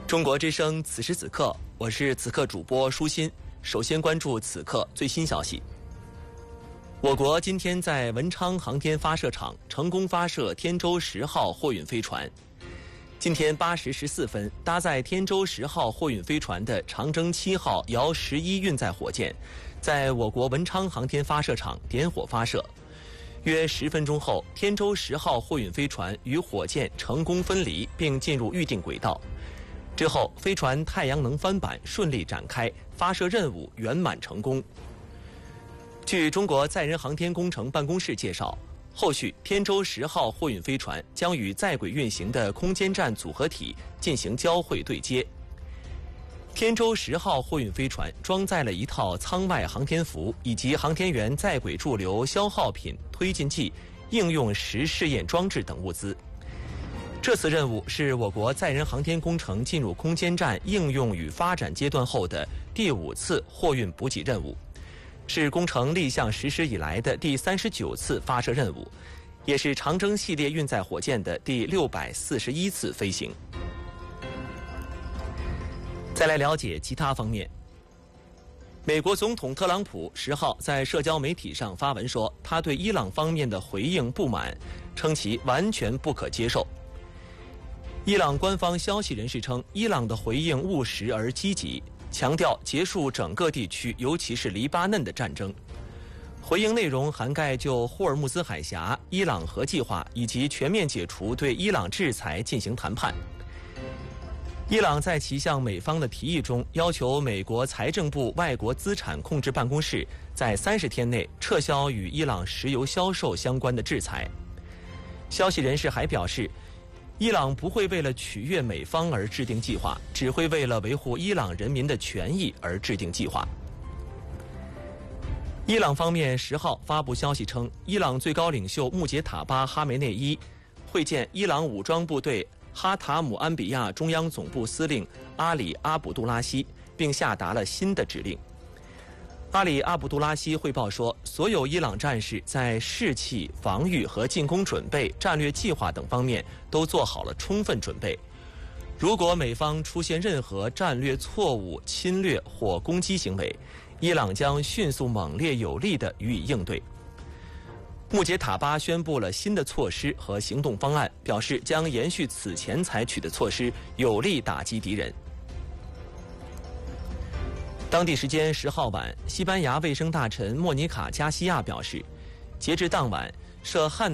中国之声此时此刻，我是此刻主播舒心。首先关注此刻最新消息。我国今天在文昌航天发射场成功发射天舟10号货运飞船。今天8时14分，搭载天舟10号货运飞船的长征7号遥11运载火箭，在我国文昌航天发射场点火发射。约10分钟后，天舟10号货运飞船与火箭成功分离，并进入预定轨道。之后，飞船太阳能帆板顺利展开，发射任务圆满成功。据中国载人航天工程办公室介绍，后续天舟10号货运飞船将与在轨运行的空间站组合体进行交会对接。天舟10号货运飞船装载了一套舱外航天服以及航天员在轨驻留消耗品、推进剂、应用时试验装置等物资。这次任务是我国载人航天工程进入空间站应用与发展阶段后的第5次货运补给任务，是工程立项实施以来的第39次发射任务，也是长征系列运载火箭的第641次飞行。再来了解其他方面。美国总统特朗普10号在社交媒体上发文说，他对伊朗方面的回应不满，称其完全不可接受。伊朗官方消息人士称，伊朗的回应务实而积极，强调结束整个地区，尤其是黎巴嫩的战争。回应内容涵盖就霍尔木兹海峡、伊朗核计划以及全面解除对伊朗制裁进行谈判。伊朗在其向美方的提议中，要求美国财政部外国资产控制办公室在30天内撤销与伊朗石油销售相关的制裁。消息人士还表示，伊朗不会为了取悦美方而制定计划，只会为了维护伊朗人民的权益而制定计划。伊朗方面10号发布消息称，伊朗最高领袖穆杰塔巴·哈梅内伊会见伊朗武装部队哈塔姆安比亚中央总部司令阿里·阿卜杜拉希，并下达了新的指令。阿里·阿卜杜拉希汇报说，所有伊朗战士在士气、防御和进攻准备、战略计划等方面都做好了充分准备。如果美方出现任何战略错误、侵略或攻击行为，伊朗将迅速猛烈有力地予以应对。穆杰塔巴宣布了新的措施和行动方案，表示将延续此前采取的措施，有力打击敌人。当地时间10号晚，西班牙卫生大臣莫妮卡·加西亚表示，截至当晚，涉汉